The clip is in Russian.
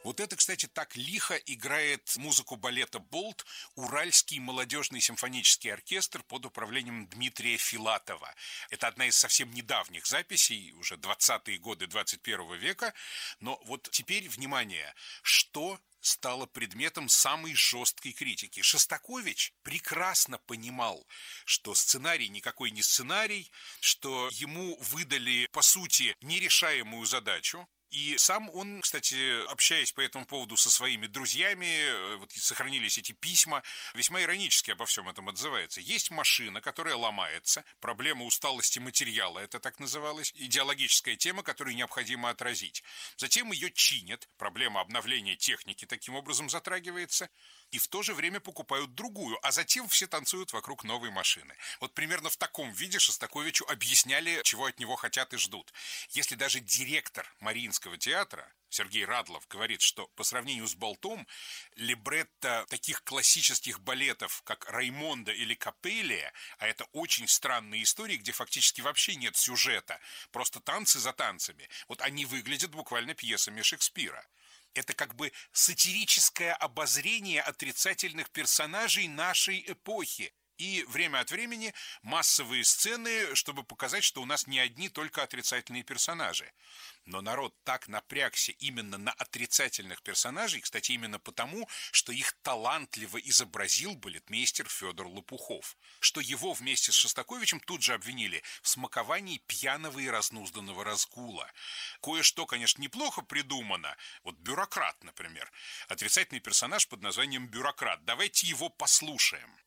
Вот это, кстати, так лихо играет музыку балета «Болт» Уральский молодежный симфонический оркестр под управлением Дмитрия Филатова. Это одна из совсем недавних записей, уже 20-е годы 21 века. Но вот теперь, внимание, что стало предметом самой жесткой критики. Шостакович прекрасно понимал, что сценарий никакой не сценарий, что ему выдали, по сути, нерешаемую задачу. И сам он, кстати, общаясь по этому поводу со своими друзьями, вот сохранились эти письма, весьма иронически обо всем этом отзывается. Есть машина, которая ломается, проблема усталости материала, это так называлось, идеологическая тема, которую необходимо отразить. Затем ее чинят, проблема обновления техники таким образом затрагивается, и в то же время покупают другую, а затем все танцуют вокруг новой машины. Вот примерно в таком виде Шостаковичу объясняли, чего от него хотят и ждут. Если даже директор Мариинского театра Сергей Радлов говорит, что по сравнению с «Болтом» либретто таких классических балетов, как «Раймонда» или «Капеллия», а это очень странные истории, где фактически вообще нет сюжета, просто танцы за танцами, вот они выглядят буквально пьесами Шекспира. Это как бы сатирическое обозрение отрицательных персонажей нашей эпохи. И время от времени массовые сцены, чтобы показать, что у нас не одни только отрицательные персонажи. Но народ так напрягся именно на отрицательных персонажей, кстати, именно потому, что их талантливо изобразил балетмейстер Федор Лопухов, что его вместе с Шостаковичем тут же обвинили в смаковании пьяного и разнузданного разгула. Кое-что, конечно, неплохо придумано. Вот бюрократ, например. Отрицательный персонаж под названием бюрократ. Давайте его послушаем.